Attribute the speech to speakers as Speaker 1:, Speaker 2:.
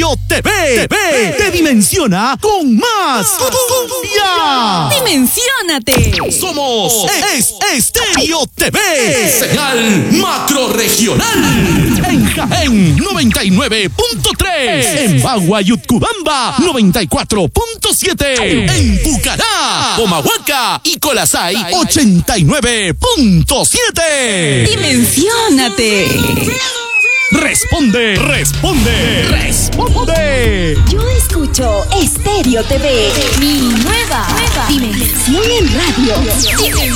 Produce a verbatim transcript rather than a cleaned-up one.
Speaker 1: Estéreo T V. T V te dimensiona con más cumbia.
Speaker 2: ¡Dimensiónate!
Speaker 1: Somos Es Estéreo T V.
Speaker 3: Señal macro regional.
Speaker 1: En Jaén, noventa y nueve punto tres. En Bagua y Utcubamba, noventa y cuatro punto siete. En Pucará, Comahuaca y Colasay, ochenta y nueve punto siete.
Speaker 2: ¡Dimensiónate!
Speaker 1: Responde, responde, responde.
Speaker 4: Yo escucho Estéreo T V. Mi nueva, nueva dimensión en radio. Dimensión.